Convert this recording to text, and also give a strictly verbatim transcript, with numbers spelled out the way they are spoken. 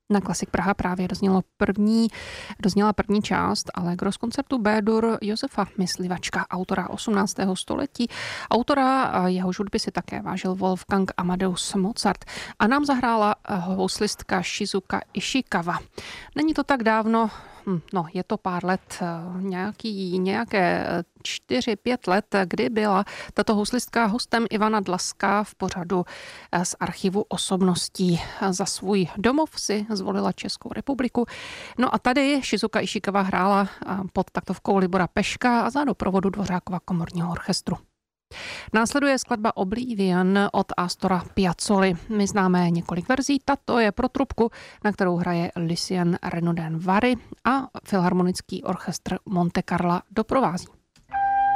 Na Klasik Praha právě doznělo první, dozněla první část Allegro z koncertu B-dur Josefa Myslivačka, autora osmnáctého století. Autora jehož hudby si také vážil Wolfgang Amadeus Mozart a nám zahrála houslistka Shizuka Ishikawa. Není to tak dávno, no je to pár let, nějaký, nějaké čtyři, pět let, kdy byla tato houslistka hostem Ivana Dlaska v pořadu z archivu osobností. Za svůj domov si zvolila Českou republiku. No a tady Shizuka Ishikawa hrála pod taktovkou Libora Peška a za doprovodu Dvořákova komorního orchestru. Následuje skladba Oblivion od Astora Piazzoli. My známe několik verzí, tato je pro trubku, na kterou hraje Lucien Renaudin Vary a Filharmonický orchestr Monte Carla doprovází.